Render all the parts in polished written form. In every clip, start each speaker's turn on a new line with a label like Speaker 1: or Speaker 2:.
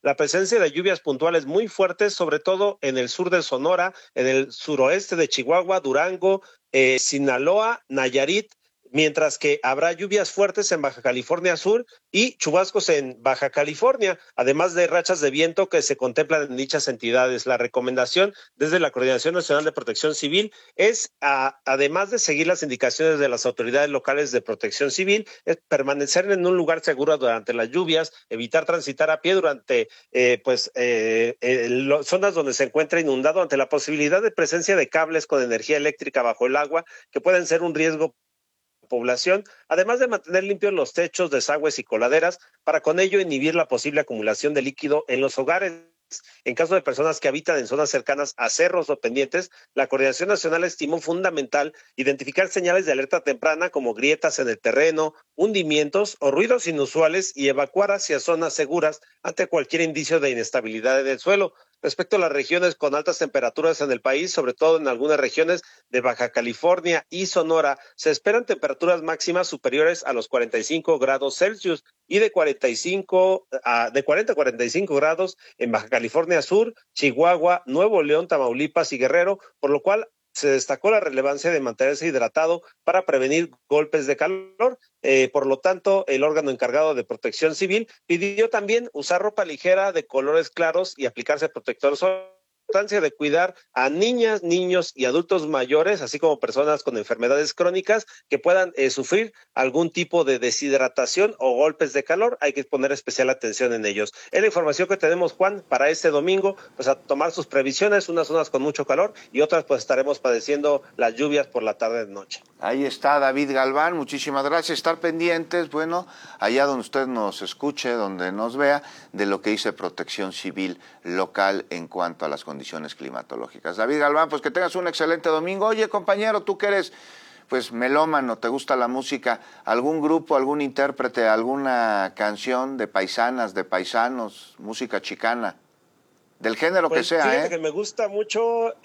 Speaker 1: la presencia de lluvias puntuales muy fuertes, sobre todo en el sur de Sonora, en el suroeste de Chihuahua, Durango, Sinaloa, Nayarit, mientras que habrá lluvias fuertes en Baja California Sur y chubascos en Baja California, además de rachas de viento que se contemplan en dichas entidades. La recomendación desde la Coordinación Nacional de Protección Civil es, además de seguir las indicaciones de las autoridades locales de protección civil, es permanecer en un lugar seguro durante las lluvias, evitar transitar a pie durante zonas donde se encuentra inundado ante la posibilidad de presencia de cables con energía eléctrica bajo el agua que pueden ser un riesgo población, además de mantener limpios los techos, desagües y coladeras, para con ello inhibir la posible acumulación de líquido en los hogares. En caso de personas que habitan en zonas cercanas a cerros o pendientes, la Coordinación Nacional estimó fundamental identificar señales de alerta temprana como grietas en el terreno, hundimientos o ruidos inusuales y evacuar hacia zonas seguras ante cualquier indicio de inestabilidad en el suelo. Respecto a las regiones con altas temperaturas en el país, sobre todo en algunas regiones de Baja California y Sonora, se esperan temperaturas máximas superiores a los 45 grados Celsius y de 40 a 45 grados en Baja California Sur, Chihuahua, Nuevo León, Tamaulipas y Guerrero, por lo cual se destacó la relevancia de mantenerse hidratado para prevenir golpes de calor. Por lo tanto, el órgano encargado de protección civil pidió también usar ropa ligera de colores claros y aplicarse protector solar, importancia de cuidar a niñas, niños y adultos mayores, así como personas con enfermedades crónicas que puedan sufrir algún tipo de deshidratación o golpes de calor. Hay que poner especial atención en ellos. Es la información que tenemos, Juan, para este domingo, pues a tomar sus previsiones, unas zonas con mucho calor y otras pues estaremos padeciendo las lluvias por la tarde y noche.
Speaker 2: Ahí está David Galván, muchísimas gracias. Estar pendientes, bueno, allá donde usted nos escuche, donde nos vea, de lo que dice Protección Civil local en cuanto a las condiciones climatológicas. David Galván, pues que tengas un excelente domingo. Oye, compañero, tú que eres pues melómano, te gusta la música, ¿algún grupo, algún intérprete, alguna canción de paisanas, de paisanos, música chicana? Del género
Speaker 1: pues
Speaker 2: que sea,
Speaker 1: fíjate que me gusta mucho,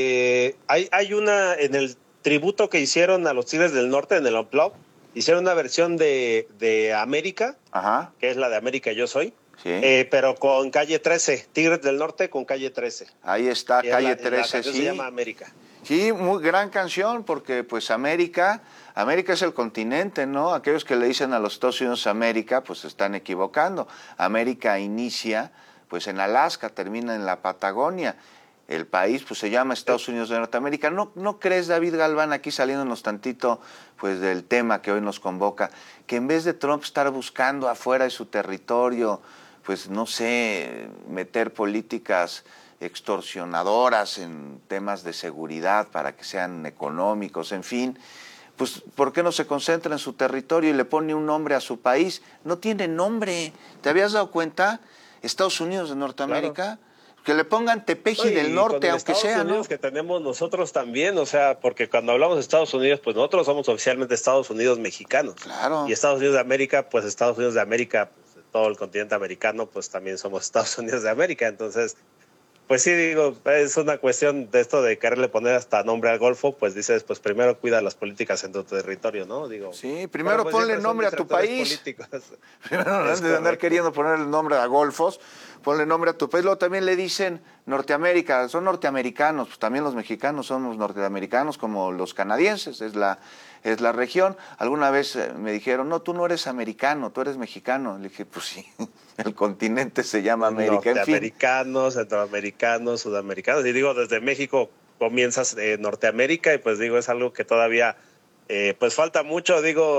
Speaker 1: hay una en el tributo que hicieron a los Tigres del Norte en el Unplugged, hicieron una versión de América,
Speaker 2: Ajá.
Speaker 1: que es la de América Yo Soy,
Speaker 2: Sí.
Speaker 1: pero con Calle 13, Tigres del Norte con Calle 13.
Speaker 2: Ahí está, Calle 13,
Speaker 1: la canción
Speaker 2: sí.
Speaker 1: se llama América.
Speaker 2: Sí, muy gran canción, porque pues América es el continente, ¿no? Aquellos que le dicen a los Estados Unidos América, pues se están equivocando. América inicia pues en Alaska, termina en la Patagonia. El país pues se llama Estados Unidos de Norteamérica. ¿No crees, David Galván, aquí saliéndonos tantito pues del tema que hoy nos convoca, que en vez de Trump estar buscando afuera de su territorio, pues no sé, meter políticas extorsionadoras en temas de seguridad para que sean económicos, en fin, pues ¿por qué no se concentra en su territorio y le pone un nombre a su país? No tiene nombre, ¿te habías dado cuenta? Estados Unidos de Norteamérica, claro. Que le pongan Tepeji del Norte, aunque
Speaker 1: Estados
Speaker 2: sea,
Speaker 1: Unidos,
Speaker 2: ¿no?
Speaker 1: que tenemos nosotros también, o sea, porque cuando hablamos de Estados Unidos, pues nosotros somos oficialmente Estados Unidos mexicanos.
Speaker 2: Claro.
Speaker 1: Y Estados Unidos de América, pues Estados Unidos de América, pues, todo el continente americano, pues también somos Estados Unidos de América. Entonces, pues sí, digo, es una cuestión de esto de quererle poner hasta nombre al Golfo, pues dices, pues primero cuida las políticas en tu territorio, ¿no? Digo,
Speaker 2: sí, primero
Speaker 1: pues
Speaker 2: ponle nombre a tu país. Primero, antes de andar queriendo poner el nombre a Golfos, ponle nombre a tu país. Luego también le dicen Norteamérica, son norteamericanos, pues también los mexicanos somos norteamericanos como los canadienses, es la región. Alguna vez me dijeron, no, tú no eres americano, tú eres mexicano. Le dije, pues sí, el continente se llama América, en fin.
Speaker 1: Norteamericanos, centroamericanos, sudamericanos, y digo, desde México comienzas Norteamérica, y pues digo, es algo que todavía, pues falta mucho, digo,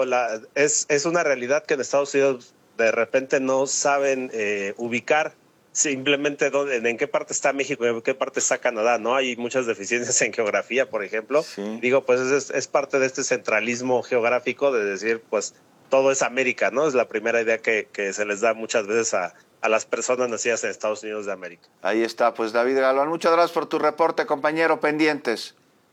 Speaker 1: es una realidad que en Estados Unidos de repente no saben ubicar simplemente en qué parte está México, en qué parte está Canadá, ¿no? Hay muchas deficiencias en geografía, por ejemplo.
Speaker 2: Sí.
Speaker 1: Digo, pues es parte de este centralismo geográfico de decir, pues todo es América, ¿no? Es la primera idea que se les da muchas veces a las personas nacidas en Estados Unidos de América.
Speaker 2: Ahí está, pues David Galván, muchas gracias por tu reporte, compañero, pendientes.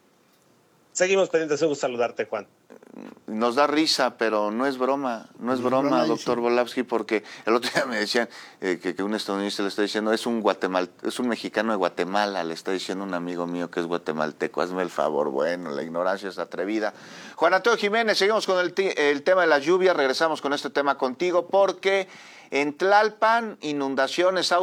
Speaker 1: Seguimos pendientes, un gusto saludarte, Juan.
Speaker 2: Nos da risa, pero no es broma, doctor Volavsky, porque el otro día me decían que un estadounidense le está diciendo, es un mexicano de Guatemala, le está diciendo un amigo mío que es guatemalteco, hazme el favor, bueno, la ignorancia es atrevida. Juan Antonio Jiménez, seguimos con el tema de las lluvias, regresamos con este tema contigo, porque en Tlalpan, inundaciones,